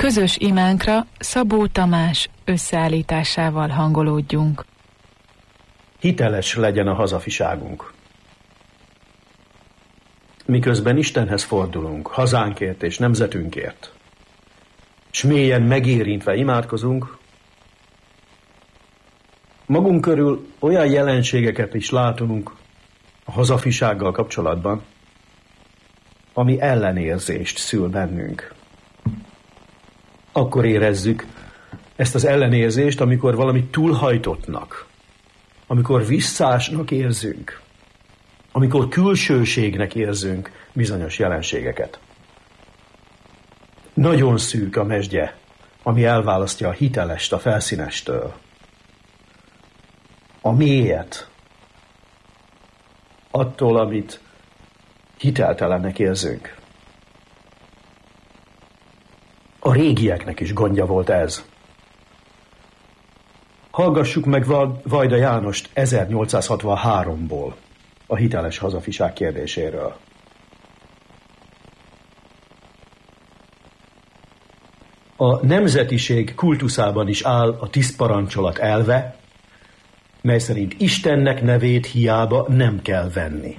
közös imánkra Szabó Tamás összeállításával hangolódjunk. Hiteles legyen a hazafiságunk. Miközben Istenhez fordulunk, hazánkért és nemzetünkért, s mélyen megérintve imádkozunk, magunk körül olyan jelenségeket is látunk a hazafisággal kapcsolatban, ami ellenérzést szül bennünk. Akkor érezzük ezt az ellenérzést, amikor valamit túlhajtottnak, amikor visszásnak érzünk, amikor külsőségnek érzünk bizonyos jelenségeket. Nagyon szűk a mezgye, ami elválasztja a hitelest a felszínestől, a mélyet attól, amit hiteltelennek érzünk. A régieknek is gondja volt ez. Hallgassuk meg Vajda Jánost 1863-ból a hiteles hazafiság kérdéséről. A nemzetiség kultuszában is áll a tisztparancsolat elve, mely szerint Istennek nevét hiába nem kell venni.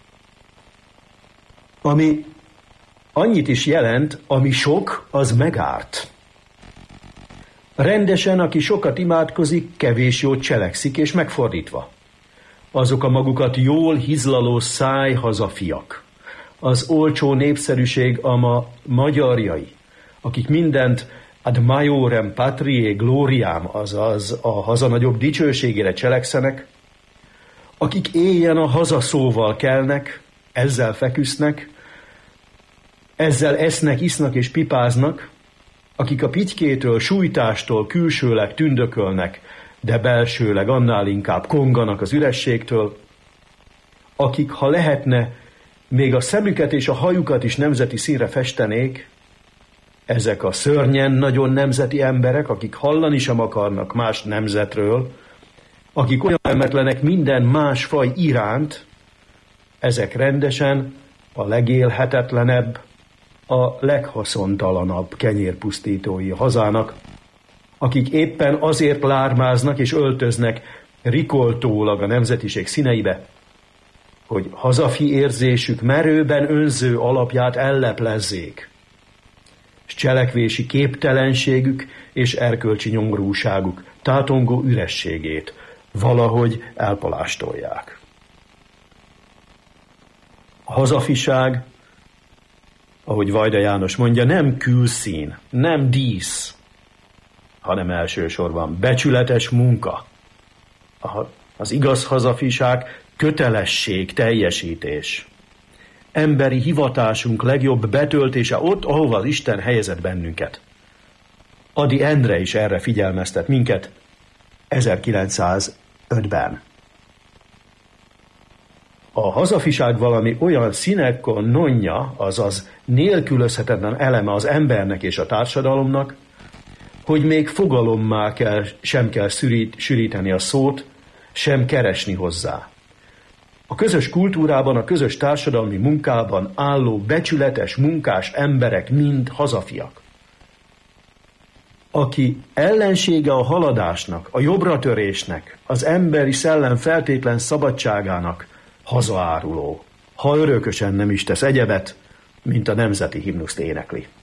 Ami annyit is jelent, ami sok, az megárt. Rendesen, aki sokat imádkozik, kevés jót cselekszik, és megfordítva. Azok a magukat jól hizlaló szájhazafiak, az olcsó népszerűség a ma magyarjai, akik mindent ad maiorem patriae gloriam, azaz a haza nagyobb dicsőségére cselekszenek, akik éjjel a hazaszóval kelnek, ezzel feküsznek, ezzel esznek, isznak és pipáznak, akik a pitykétől, sújtástól külsőleg tündökölnek, de belsőleg annál inkább konganak az ürességtől, akik, ha lehetne, még a szemüket és a hajukat is nemzeti színre festenék, ezek a szörnyen nagyon nemzeti emberek, akik hallani sem akarnak más nemzetről, akik olyan emetlenek minden más faj iránt, ezek rendesen a legélhetetlenebb, a leghaszontalanabb kenyérpusztítói a hazának, akik éppen azért lármáznak és öltöznek rikoltólag a nemzetiség színeibe, hogy hazafi érzésük merőben önző alapját elleplezzék, s cselekvési képtelenségük és erkölcsi nyomorúságuk tátongó ürességét valahogy elpalástolják. A hazafiság, ahogy Vajda János mondja, nem külszín, nem dísz, hanem elsősorban becsületes munka. Az igaz hazafiság kötelesség, teljesítés. Emberi hivatásunk legjobb betöltése ott, ahova az Isten helyezett bennünket. Ady Endre is erre figyelmeztet minket 1905-ben. A hazafiság valami olyan sine qua nonja, azaz nélkülözhetetlen eleme az embernek és a társadalomnak, hogy még fogalommá sem kell sűríteni a szót, sem keresni hozzá. A közös kultúrában, a közös társadalmi munkában álló becsületes munkás emberek mind hazafiak. Aki ellensége a haladásnak, a jobbratörésnek, az emberi szellem feltétlen szabadságának, hazaáruló, ha örökösen nem is tesz egyebet, mint a nemzeti himnuszt énekli.